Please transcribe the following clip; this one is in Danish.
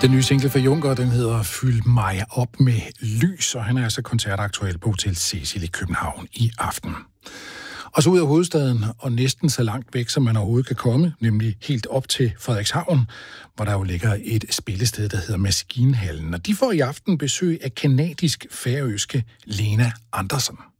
Den nye single for Juncker, den hedder Fyld mig op med lys, og han er altså koncertaktuel på Hotel Cecil i København i aften. Og så ud af hovedstaden, og næsten så langt væk, som man overhovedet kan komme, nemlig helt op til Frederikshavn, hvor der jo ligger et spillested, der hedder Maskinhallen. Og de får i aften besøg af kanadisk-færøske Lena Andersen.